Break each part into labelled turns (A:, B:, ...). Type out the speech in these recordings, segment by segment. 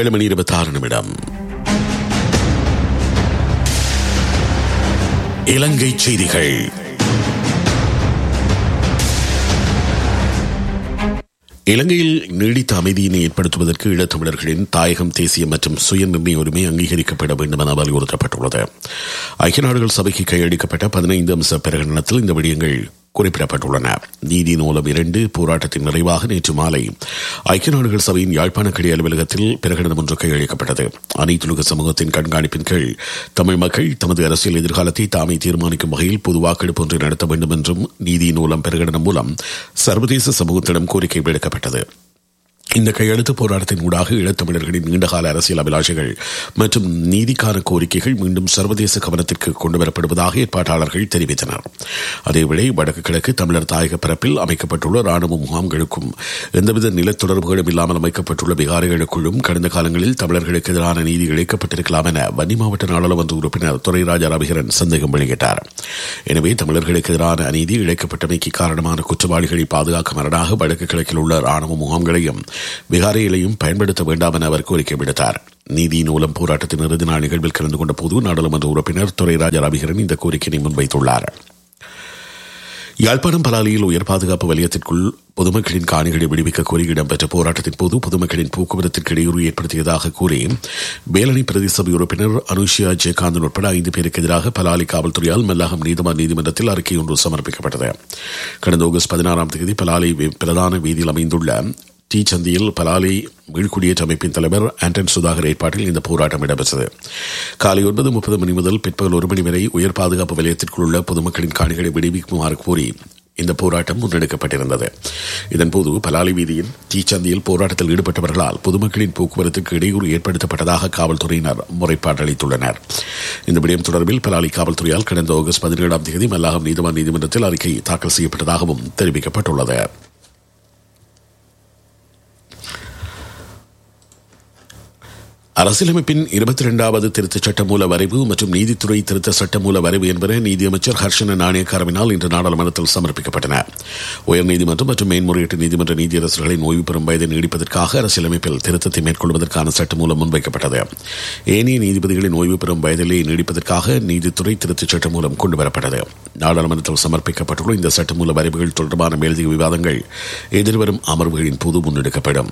A: 7:26. இலங்கை செய்திகள். இலங்கையில் நீடித்த அமைதியினை ஏற்படுத்துவதற்கு ஈழத்தமிழர்களின் தாயகம், தேசிய மற்றும் சுய நிர்ணய உரிமை அங்கீகரிக்கப்பட வேண்டும் என வலியுறுத்தப்பட்டுள்ளது. ஐக்கிய நாடுகள் சபைக்கு கையளிக்கப்பட்ட 15 அம்ச பிரகடனத்தில் இந்த விடயங்கள் குறிப்பிடப்பட்டுள்ளன. நீதி நூலம் 2 போராட்டத்தின் நிறைவாக நேற்று மாலை ஐக்கிய நாடுகள் சபையின் யாழ்ப்பாண கிளை அலுவலகத்தில் பிரகடனம் ஒன்று கையளிக்கப்பட்டது. அனைத்துலக சமூகத்தின் கண்காணிப்பின் கீழ் தமிழ் மக்கள் தமது அரசியல் எதிர்காலத்தை தாமே தீர்மானிக்கும் வகையில் பொது வாக்கெடுப்பு ஒன்றை நடத்த வேண்டும் என்றும் நீதி நூலம் பிரகடனம் மூலம் சர்வதேச சமூகத்திடம் கோரிக்கை விடுக்கப்பட்டது. இந்த கையெழுத்து போராட்டத்தின் ஊடாக ஈழத்தமிழர்களின் நீண்டகால அரசியல் அபிலாஷைகள் மற்றும் நீதிக்கான கோரிக்கைகள் மீண்டும் சர்வதேச கவனத்திற்கு கொண்டுவரப்படுவதாக ஏற்பாட்டாளர்கள் தெரிவித்தனர். அதேவேளை வடக்கு கிழக்கு தமிழர் தாயக பரப்பில் அமைக்கப்பட்டுள்ள ராணுவ முகாம்களுக்கும் எந்தவித நில தொடர்புகளும் இல்லாமல் அமைக்கப்பட்டுள்ள விகாரைகளுக்குள்ளும் கடந்த காலங்களில் தமிழர்களுக்கு எதிரான நீதி இழைக்கப்பட்டிருக்கலாம் என வன்னி மாவட்ட நாடாளுமன்ற உறுப்பினர் துரைராஜா ரவிகரன் சந்தேகம் வெளியிட்டார். எனவே தமிழர்களுக்கு எதிரான அநீதி இழைக்கப்பட்டமைக்கு காரணமான குற்றவாளிகளை பாதுகாக்கும் அரணாக வடக்கு கிழக்கில் உள்ள ராணுவ முகாம்களையும் விகாரைகளையும் பயன்படுத்த வேண்டாம் என அவர் கோரிக்கை விடுத்தார். நீதி நூலம் போராட்டத்தின் இறுதி நாள் நிகழ்வில் கலந்து கொண்ட போது நாடாளுமன்ற உறுப்பினர் துரைராஜா ரவிகரன் இந்த கோரிக்கையை முன்வைத்துள்ளார். யாழ்ப்பாணம் பலாலியில் உயர் பாதுகாப்பு வலயத்திற்குள் பொதுமக்களின் காணிகளை விடுவிக்க கோரி இடம்பெற்ற போராட்டத்தின் போது பொதுமக்களின் போக்குவரத்திற்கு இடையூறு ஏற்படுத்தியதாக கூறி வேலணி பிரதேச சபை உறுப்பினர் அனுஷியா ஜெயகாந்தன் உட்பட 5 பேருக்கு எதிராக பலாலி காவல்துறையால் மெல்லாகம் நீதிமன்றத்தில் அறிக்கை ஒன்று சமர்ப்பிக்கப்பட்டது. கடந்த ஆகஸ்ட் 16 பலாலி பிரதான வீதியில் அமைந்துள்ள டி சந்தியில் பலாலி மீள்குடியேற்ற அமைப்பின் தலைவர் ஆண்டன் சுதாகர் ஏற்பாட்டில் இந்த போராட்டம் இடம்பெற்றது. காலை 9:30 மணி முதல் பிற்பகல் 1 மணி வரை உயர் பாதுகாப்பு வலயத்திற்குள் உள்ள பொதுமக்களின் காணிகளை விடுவிக்குமாறு கோரி இந்த போராட்டம் முன்னெடுக்கப்பட்டிருந்தது. இதன்போது பலாலி வீதியின் டி சந்தியில் போராட்டத்தில் ஈடுபட்டவர்களால் பொதுமக்களின் போக்குவரத்துக்கு இடையூறு ஏற்படுத்தப்பட்டதாக காவல்துறையினர் முறைப்பாடு அளித்துள்ளனர். இந்த விடயம் தொடர்பில் பலாலி காவல்துறையால் கடந்த ஆகஸ்ட் 17 மல்லாகம் நீதிமன்றத்தில் அறிக்கை தாக்கல் செய்யப்பட்டதாகவும் தெரிவிக்கப்பட்டுள்ளது. அரசியலமைப்பின் 22வது திருத்தச் சட்டமூல வரைவு மற்றும் நீதித்துறை திருத்த சட்டமூல வரைவு என்பன நீதியமைச்சர் ஹர்ஷன நாணயக்காரவினால் இன்று நாடாளுமன்றத்தில் சமர்ப்பிக்கப்பட்டன. உயர்நீதிமன்றம் மற்றும் மேன்முறையீட்டு நீதிமன்ற நீதியரசர்களின் ஓய்வு பெறும் வயதை நீடிப்பதற்காக அரசியலமைப்பில் திருத்தத்தை மேற்கொள்வதற்கான சட்டமூலம் முன்வைக்கப்பட்டது. ஏனைய நீதிபதிகளின் ஓய்வு பெறும் வயதிலே நீடிப்பதற்காக நீதித்துறை திருத்தச் சட்டமூலம் கொண்டுவரப்பட்டது. நாடாளுமன்றத்தில் சமர்ப்பிக்கப்பட்டுள்ள இந்த சட்டமூல வரைவுகள் தொடர்பான மேலதிக விவாதங்கள் எதிர்வரும் அமர்வுகளின் போது முன்னெடுக்கப்படும்.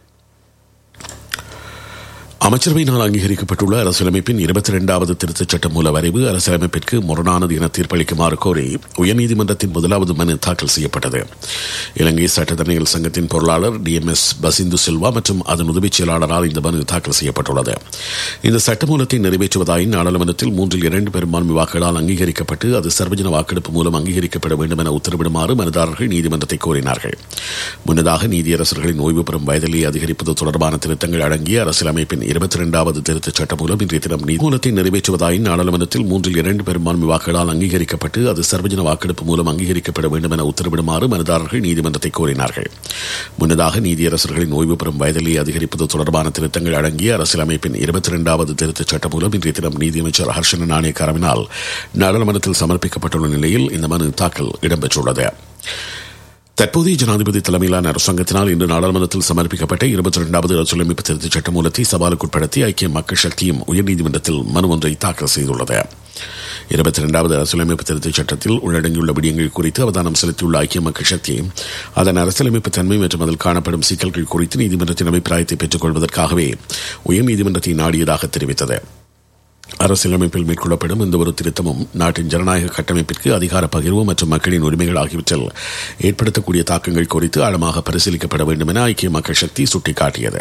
A: அமைச்சரவையினால் அங்கீகரிக்கப்பட்டுள்ள அரசியலமைப்பின் 22வது திருத்தச் சட்ட மூல வரைவு அரசியலமைப்பிற்கு முரணானது என தீர்ப்பளிக்குமாறு கோரி உயர்நீதிமன்றத்தின் 1வது மனு தாக்கல் செய்யப்பட்டது. இலங்கை சட்டத்தரணிகள் சங்கத்தின் பொருளாளர் DMS பசிந்து சில்வா மற்றும் அதன் உதவிச் செயலாளரால் இந்த மனு தாக்கல் செய்யப்பட்டுள்ளது. இந்த சட்டமூலத்தை நிறைவேற்றுவதாயின் நாடாளுமன்றத்தில் 3/2 பெரும்பான்மை வாக்குகளால் அங்கீகரிக்கப்பட்டு அது சர்வஜன வாக்கெடுப்பு மூலம் அங்கீகரிக்கப்பட வேண்டும் என உத்தரவிடுமாறு மனுதாரர்கள் நீதிமன்றத்தை கோரினார்கள். முன்னதாக நீதியரசர்களின் ஓய்வு பெறும் வயதிலே அதிகரிப்பது தொடர்பான திருத்தங்கள் அடங்கிய அரசியலமைப்பின் 22வது திருத்தச் சட்டம் மூலம் இன்றைய தினம் நீதிமூலத்தை நிறைவேற்றுவதாயின் நாடாளுமன்றத்தில் 3/2 பெரும்பான்மை வாக்குகளால் அங்கீகரிக்கப்பட்டு அது சர்வஜன வாக்கெடுப்பு மூலம் அங்கீகரிக்கப்பட வேண்டும் என உத்தரவிடுமாறு மனுதாரர்கள் நீதிமன்றத்தை கோரினார்கள். முன்னதாக நீதியரசர்களின் ஓய்வு பெறும் வயதிலே அதிகரிப்பது தொடர்பான திருத்தங்கள் அடங்கிய அரசியலமைப்பின் 22வது திருத்தச் சட்டம் மூலம் இன்றைய தினம் நீதியமைச்சர் ஹர்ஷன நாணயக்காரவினால் நாடாளுமன்றத்தில் சமர்ப்பிக்கப்பட்டுள்ள நிலையில் இந்த மனு தாக்கல் இடம்பெற்றுள்ளது. தற்போதைய ஜனாதிபதி தலைமையிலான அரசாங்கத்தினால் இன்று நாடாளுமன்றத்தில் சமர்ப்பிக்கப்பட்ட 22வது அரசியலமைப்பு திருத்தச் சட்ட மூலத்தை சவாலுக்குட்படுத்தி ஐக்கிய மக்கள் சக்தியும் உயர்நீதிமன்றத்தில் மனு ஒன்றை தாக்கல் செய்துள்ளது. 22வது அரசியலமைப்பு திருத்தச் சட்டத்தில் உள்ளடங்கியுள்ள விடயங்கள் குறித்து அவதானம் செலுத்தியுள்ள ஐக்கிய மக்கள் சக்தி அதன் அரசியலமைப்பு தன்மை மற்றும் அதில் காணப்படும் சிக்கல்கள் குறித்து நீதிமன்றத்தின் அபிப்பிராயத்தை பெற்றுக் கொள்வதற்காகவே உயர்நீதிமன்றத்தை நாடியதாக தெரிவித்தது. அரசியலமைப்பில் மேற்கொள்ளப்படும் எந்த ஒரு திருத்தமும் நாட்டின் ஜனநாயக கட்டமைப்பிற்கு அதிகார பகிர்வு மற்றும் மக்களின் உரிமைகள் ஆகியவற்றில் ஏற்படுத்தக்கூடிய தாக்கங்கள் குறித்து ஆழமாக பரிசீலிக்கப்பட வேண்டும் என ஐக்கிய மக்கள் சக்தி சுட்டிக்காட்டியது.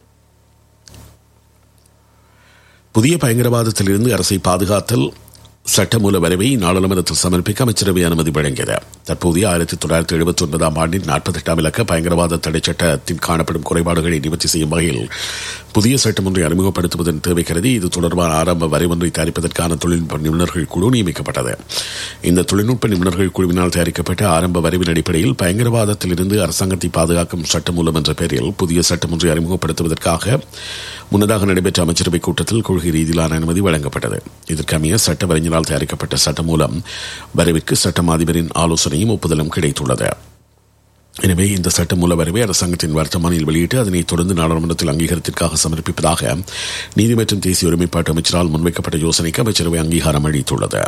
A: புதிய பயங்கரவாதத்திலிருந்து அரசை பாதுகாத்தல் சட்டமூல வரைவை நாடாளுமன்றத்தில் சமர்ப்பிக்க அமைச்சரவை அனுமதி வழங்கியது. தற்போதைய 1979 ஆண்டின் 48ஆம் இலக்க பயங்கரவாத தடை சட்டத்தில் காணப்படும் குறைபாடுகளை நிவர்த்தி செய்யும் வகையில் புதிய சட்டம் ஒன்றை அறிமுகப்படுத்துவதன் தேவை கருதி இது தொடர்பான ஆரம்ப வரைவொன்றை தயாரிப்பதற்கான தொழில்நுட்ப நிபுணர்கள் குழு நியமிக்கப்பட்டது. இந்த தொழில்நுட்ப நிபுணர்கள் குழுவினால் தயாரிக்கப்பட்ட ஆரம்ப வரைவின் அடிப்படையில் பயங்கரவாதத்திலிருந்து அரசாங்கத்தை பாதுகாக்கும் சட்டமூலம் என்ற பெயரில் புதிய சட்டம் ஒன்றை அறிமுகப்படுத்துவதற்காக முன்னதாக நடைபெற்ற அமைச்சரவை கூட்டத்தில் கொள்கை ரீதியிலான அனுமதி வழங்கப்பட்டது. இதற்கமைய சட்ட வரைஞரால் தயாரிக்கப்பட்ட சட்டம் மூலம் வரைவிற்கு சட்டம் அதிபரின் ஆலோசனையும் ஒப்புதலும் கிடைத்துள்ளது. எனவே இந்த சட்டமூல வரைவை அரசாங்கத்தின் வர்த்தமானியில் வெளியிட்டு அதனைத் தொடர்ந்து நாடாளுமன்றத்தில் அங்கீகாரத்திற்காக சமர்ப்பிப்பதாக நீதி மற்றும் தேசிய ஒருமைப்பாட்டு அமைச்சரால் முன்வைக்கப்பட்ட யோசனைக்கு அமைச்சரவை அங்கீகாரம் அளித்துள்ளது.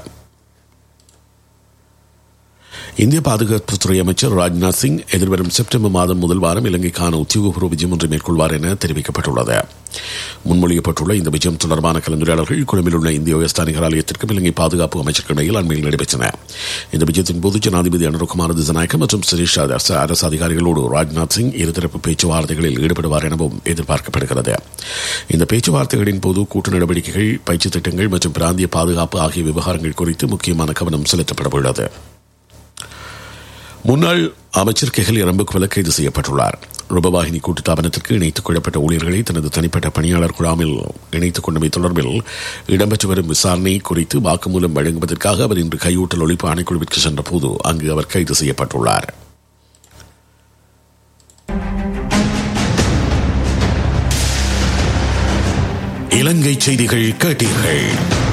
A: இந்திய பாதுகாப்புத்துறை அமைச்சர் ராஜ்நாத் சிங் எதிர்வரும் செப்டம்பர் மாதம் முதல் வாரம் இலங்கைக்கான உத்தியோகபூர்வ விஜயம் ஒன்றை மேற்கொள்வார் என தெரிவிக்கப்பட்டுள்ளது. முன்மொழியப்பட்டுள்ள இந்த விஜயம் தொடர்பான கலந்துரையாடல்கள் கொழும்பில் உள்ள இந்திய உயர்ஸ்தானிகர் ஆலயத்திற்கும் இலங்கை பாதுகாப்பு அமைச்சர்கள் இடையில் அண்மையில் நடைபெற்றன. இந்த விஜயத்தின் போது ஜனாதிபதி அனுரகுமார் திசாநாயக்க மற்றும் சிரேஷ்ட அரசு அதிகாரிகளோடு ராஜ்நாத் சிங் இருதரப்பு பேச்சுவார்த்தைகளில் ஈடுபடுவார் எனவும் எதிர்பார்க்கப்படுகிறது. இந்த பேச்சுவார்த்தைகளின் போது கூட்டு நடவடிக்கைகள், பயிற்சி திட்டங்கள் மற்றும் பிராந்திய பாதுகாப்பு ஆகிய விவகாரங்கள் குறித்து முக்கியமான கவனம் செலுத்தப்பட உள்ளது. முன்னாள் அமைச்சர் கெஹலி ரம்புக்வெல கைது செய்யப்பட்டுள்ளார். ரூபவாகினி கூட்டுத்தாபனத்திற்கு இணைத்துக் கொள்ளப்பட்ட ஊழியர்களை தனது தனிப்பட்ட பணியாளர் குழாமில் இணைத்துக் கொண்டமை தொடர்பில் இடம்பெற்று வரும் விசாரணை குறித்து வாக்குமூலம் வழங்குவதற்காக அவர் இன்று கையூட்டல் ஒழிப்பு ஆணைக்குழுவிற்கு சென்ற போது அங்கு அவர் கைது செய்யப்பட்டுள்ளார். இலங்கை செய்திகள் கேட்டீர்கள்.